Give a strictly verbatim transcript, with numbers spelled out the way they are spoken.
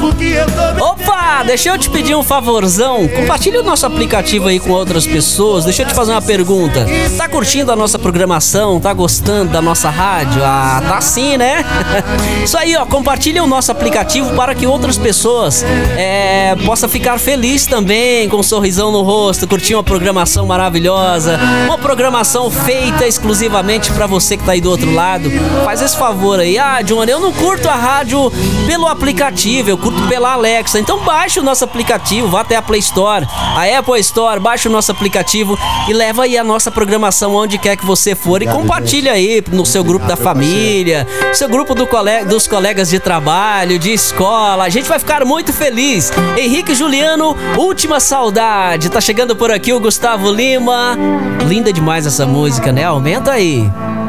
Opa, deixa eu te pedir um favorzão. Compartilha o nosso aplicativo aí com outras pessoas. Deixa eu te fazer uma pergunta. Tá curtindo a nossa programação? Tá gostando da nossa rádio? Ah, tá sim, né? Isso aí, ó. Compartilha o nosso aplicativo para que outras pessoas é, possam ficar felizes também, com um sorrisão no rosto, curtir uma programação maravilhosa, uma programação feita exclusivamente para você que tá aí do outro lado. Faz esse favor aí. Ah, Johnny, eu não curto a rádio pelo aplicativo, eu curto pela Alexa. Então baixa o nosso aplicativo, vá até a Play Store, a Apple Store, baixa o nosso aplicativo e leva aí a nossa programação onde quer que você for e compartilha aí no seu grupo da família, seu grupo do colega, dos colegas de trabalho, de escola. A gente vai ficar muito feliz. Henrique Juliano, Última Saudade. Tá chegando por aqui o Gustavo Lima. Linda demais essa música, né? Aumenta aí.